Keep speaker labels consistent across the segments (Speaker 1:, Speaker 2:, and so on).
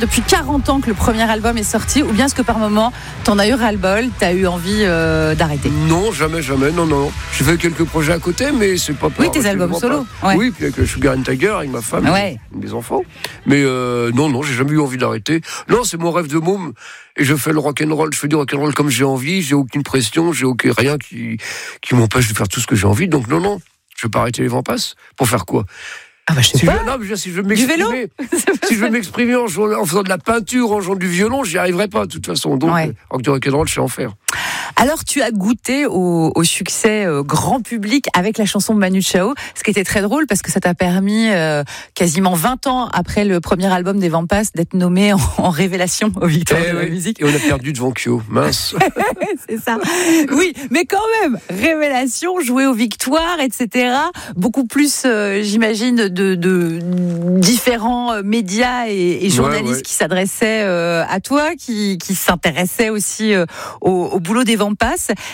Speaker 1: depuis 40 ans que le premier album est sorti, ou bien est-ce que par moment, t'en as eu ras-le-bol, t'as eu envie d'arrêter?
Speaker 2: Non, jamais, non. J'ai fait quelques projets à côté, mais c'est pas pour...
Speaker 1: Oui, tes albums solo.
Speaker 2: Ouais. Oui, puis avec le Sugar and Tiger, avec ma femme,
Speaker 1: ouais.
Speaker 2: mes enfants. Mais non, j'ai jamais eu envie d'arrêter. Non, c'est mon rêve de môme. Et je fais le rock'n'roll, je fais du rock'n'roll comme j'ai envie, j'ai aucune pression, j'ai rien qui m'empêche de faire tout ce que j'ai envie. Donc non, je vais pas arrêter les vents passent. Pour faire quoi?
Speaker 1: Ah bah je sais pas.
Speaker 2: Si je veux m'exprimer, si je veux m'exprimer en faisant de la peinture, en jouant du violon, j'y arriverai pas de toute façon. Donc du rock'n'roll, je sais en faire.
Speaker 1: Alors, tu as goûté au succès grand public avec la chanson de Manu Chao, ce qui était très drôle parce que ça t'a permis, quasiment 20 ans après le premier album des Vampas, d'être nommé en révélation aux Victoires de la musique.
Speaker 2: Et on a perdu devant Kyo, mince.
Speaker 1: C'est ça. Oui, mais quand même, révélation, jouer aux Victoires, etc. Beaucoup plus, j'imagine, de différents médias et journalistes qui s'adressaient à toi, qui s'intéressaient aussi au boulot des Vampas.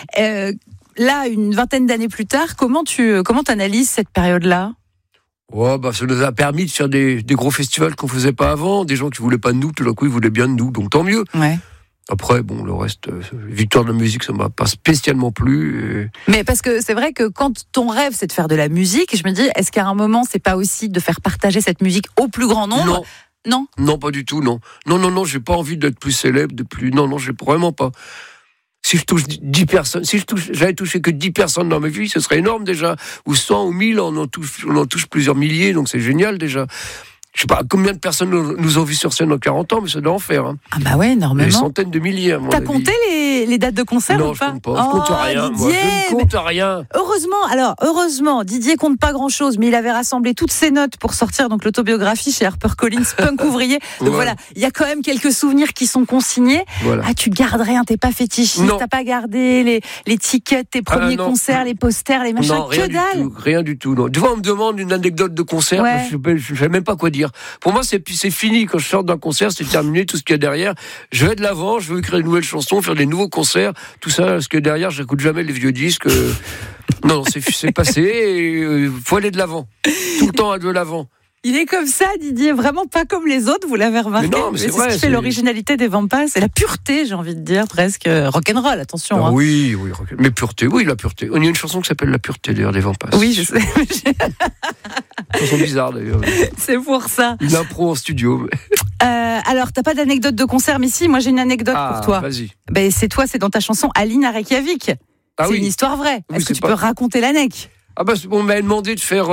Speaker 1: Là, une vingtaine d'années plus tard, comment t'analyses cette période-là?
Speaker 2: Ça nous a permis de faire des gros festivals qu'on faisait pas avant, des gens qui voulaient pas de nous, tout d'un coup ils voulaient bien de nous, donc tant mieux. Ouais. Après, le reste, Victoire de la musique, ça m'a pas spécialement plu. Mais
Speaker 1: parce que c'est vrai que quand ton rêve, c'est de faire de la musique, je me dis, est-ce qu'à un moment, c'est pas aussi de faire partager cette musique au plus grand nombre? Non,
Speaker 2: pas du tout, non. Non, j'ai pas envie d'être plus célèbre, non, j'ai vraiment pas. Si je touche 10 personnes, j'avais touché que 10 personnes dans ma vie, ce serait énorme déjà. Ou 100 ou 1000, on en touche plusieurs milliers, donc c'est génial déjà. Je sais pas combien de personnes nous ont vu sur scène en 40 ans, mais ça doit en faire. Hein.
Speaker 1: Ah bah ouais, énormément.
Speaker 2: Des centaines de milliers, à mon avis.
Speaker 1: T'as compté les dates de concert ou pas?
Speaker 2: Non, je compte pas. Je compte rien,
Speaker 1: Didier,
Speaker 2: moi. Je ne compte rien.
Speaker 1: Heureusement, Didier compte pas grand-chose, mais il avait rassemblé toutes ses notes pour sortir donc l'autobiographie chez HarperCollins, Punk ouvrier. Donc voilà, il y a quand même quelques souvenirs qui sont consignés. Voilà. Ah, tu gardes rien, t'es pas fétichiste, t'as pas gardé les tickets, tes premiers concerts, les posters, les machins, que dalle.
Speaker 2: Rien du tout, non. Tu vois, on me demande une anecdote de concert, je sais même pas quoi dire. Pour moi, c'est fini. Quand je sors d'un concert, c'est terminé. Tout ce qu'il y a derrière, je vais de l'avant. Je veux écrire de nouvelles chansons, faire des nouveaux concerts. Tout ça, ce qu'il y a derrière, j'écoute jamais les vieux disques. Non, c'est passé. Il faut aller de l'avant. Tout le temps, de l'avant.
Speaker 1: Il est comme ça, Didier, vraiment pas comme les autres, vous l'avez remarqué.
Speaker 2: Mais c'est
Speaker 1: ce qui fait l'originalité des Vampas, c'est la pureté, j'ai envie de dire, presque rock'n'roll, attention.
Speaker 2: Ah, oui, mais pureté, la pureté. Il y a une chanson qui s'appelle La pureté, d'ailleurs, des Vampas.
Speaker 1: Oui, je sais.
Speaker 2: Chanson bizarre, d'ailleurs.
Speaker 1: C'est pour ça.
Speaker 2: Une impro en studio.
Speaker 1: Alors, t'as pas d'anecdote de concert, mais si, moi j'ai une anecdote pour toi.
Speaker 2: Vas-y.
Speaker 1: C'est dans ta chanson Aline à Reykjavik. C'est une histoire vraie. Est-ce que tu peux raconter l'anecdote?
Speaker 2: On m'avait demandé de faire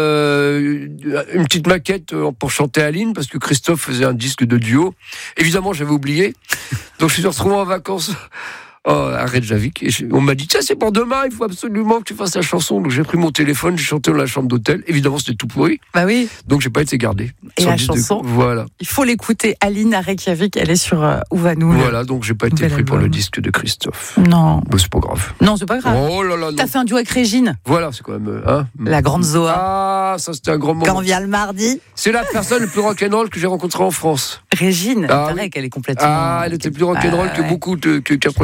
Speaker 2: une petite maquette pour chanter Aline, parce que Christophe faisait un disque de duo. Évidemment, j'avais oublié. Donc, je suis retrouvé en vacances à Reykjavik. Et on m'a dit, tiens, c'est pour demain, il faut absolument que tu fasses la chanson. Donc, j'ai pris mon téléphone, j'ai chanté dans la chambre d'hôtel. Évidemment, c'était tout pourri.
Speaker 1: Bah oui.
Speaker 2: Donc, j'ai pas été gardé.
Speaker 1: Et la chanson,
Speaker 2: voilà.
Speaker 1: Il faut l'écouter. Aline à Reykjavik, elle est sur Ouvanou.
Speaker 2: Voilà, donc j'ai pas été pris pour le disque de Christophe.
Speaker 1: Non.
Speaker 2: Mais c'est pas grave.
Speaker 1: Non, c'est pas grave.
Speaker 2: Oh là là, non.
Speaker 1: T'as fait un duo avec Régine.
Speaker 2: Voilà, c'est quand même...
Speaker 1: la grande Zoa.
Speaker 2: Ah, ça c'était un grand moment.
Speaker 1: Quand on vient le mardi.
Speaker 2: C'est la personne le plus rock'n'roll que j'ai rencontrée en France.
Speaker 1: Régine, il paraît qu'elle est complètement...
Speaker 2: elle était plus rock'n'roll que beaucoup, que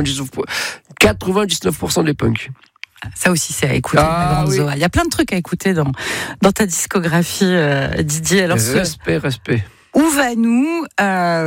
Speaker 2: 99% des punks.
Speaker 1: Ça aussi, c'est à écouter, la grande Zoa. Il y a plein de trucs à écouter dans ta discographie, Didier. Alors,
Speaker 2: respect.
Speaker 1: Ouvanou, la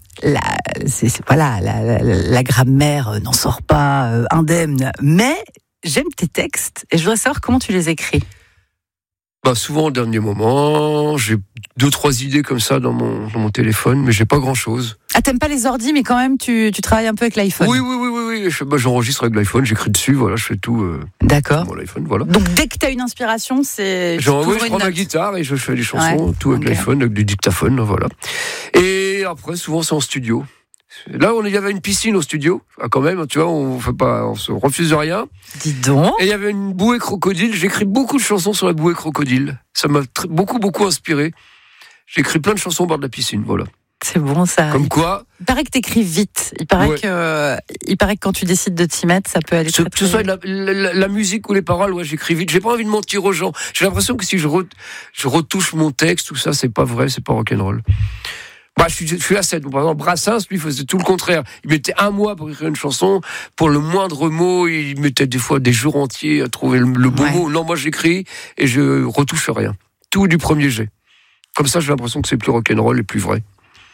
Speaker 1: grammaire n'en sort pas indemne, mais j'aime tes textes et je voudrais savoir comment tu les écris.
Speaker 2: Souvent au dernier moment, j'ai 2-3 idées comme ça dans mon téléphone, mais j'ai pas grand-chose.
Speaker 1: Ah, t'aimes pas les ordi, mais quand même tu travailles un peu avec l'iPhone.
Speaker 2: Oui. J'enregistre avec l'iPhone, j'écris dessus, voilà, je fais tout.
Speaker 1: D'accord.
Speaker 2: Sur mon iPhone, voilà.
Speaker 1: Donc dès que t'as une inspiration, je
Speaker 2: prends ma guitare et je fais des chansons, tout avec l'iPhone, avec du dictaphone, voilà. Et après, souvent c'est en studio. Là, il y avait une piscine au studio, quand même, tu vois, on se refuse de rien.
Speaker 1: Dis donc.
Speaker 2: Et il y avait une bouée crocodile. J'écris beaucoup de chansons sur la bouée crocodile. Ça m'a beaucoup inspiré. J'écris plein de chansons au bord de la piscine, voilà.
Speaker 1: C'est bon ça.
Speaker 2: Comme quoi.
Speaker 1: Il paraît que t'écris vite. Il paraît que quand tu décides de t'y mettre, ça peut aller très, très vite.
Speaker 2: Que ce soit la musique ou les paroles, j'écris vite. J'ai pas envie de mentir aux gens. J'ai l'impression que si je retouche mon texte, tout ça, c'est pas vrai, c'est pas rock'n'roll. Je suis à 7. Par exemple, Brassens, lui, faisait tout le contraire. Il mettait 1 mois pour écrire une chanson. Pour le moindre mot, il mettait des fois des jours entiers à trouver le bon mot. Non, moi, j'écris et je retouche rien. Tout du premier jet. Comme ça, j'ai l'impression que c'est plus rock'n'roll et plus vrai.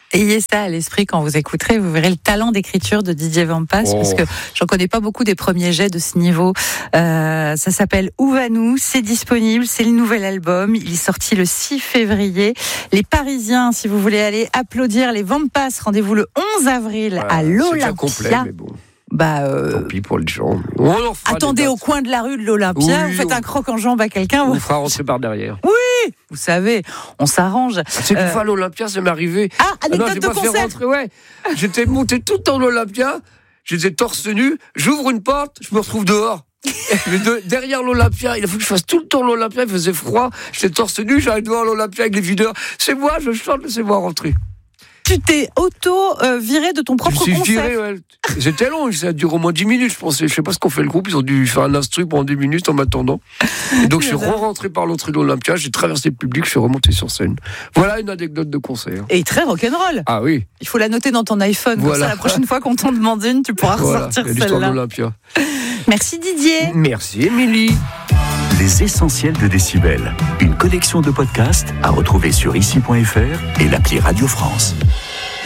Speaker 1: Ayez ça à l'esprit quand vous écouterez, vous verrez le talent d'écriture de Didier Vampas, parce que j'en connais pas beaucoup des premiers jets de ce niveau. Ça s'appelle Où va-nous, c'est disponible, c'est le nouvel album, il est sorti le 6 février. Les Parisiens, si vous voulez aller applaudir les Vampas, rendez-vous le 11 avril à l'Olympia.
Speaker 2: C'est complet, mais bon.
Speaker 1: Tant
Speaker 2: pis pour les gens.
Speaker 1: Attendez au coin de la rue de l'Olympia, vous faites un croc en jambe à quelqu'un.
Speaker 2: On fera rentrer par derrière.
Speaker 1: Oui, vous savez, on s'arrange.
Speaker 2: C'est qu'une fois à l'Olympia, ça m'est arrivé.
Speaker 1: Anecdote de concert.
Speaker 2: J'étais monté tout le temps à l'Olympia, j'étais torse nu, j'ouvre une porte, je me retrouve dehors. Derrière l'Olympia, il a fallu que je fasse tout le tour de l'Olympia, il faisait froid, j'étais torse nu, j'arrive devant l'Olympia avec les videurs. C'est moi, je chante, laissez-moi rentrer.
Speaker 1: Tu t'es auto-viré de ton propre concert.
Speaker 2: Viré, ouais. C'était long, ça a duré au moins 10 minutes, je pensais. Je sais pas ce qu'on fait le groupe, ils ont dû faire un instru pendant 10 minutes en m'attendant. Et donc je suis rentré par l'entrée de l'Olympia, j'ai traversé le public, je suis remonté sur scène. Voilà une anecdote de concert.
Speaker 1: Et très rock'n'roll.
Speaker 2: Ah oui.
Speaker 1: Il faut la noter dans ton iPhone. Voilà. Comme ça, la prochaine fois qu'on t'en demande une, tu pourras ressortir celle-là.
Speaker 2: L'Olympia.
Speaker 1: Merci Didier.
Speaker 2: Merci Émilie.
Speaker 3: Les essentiels de Décibel. Une collection de podcasts à retrouver sur ici.fr et l'appli Radio France.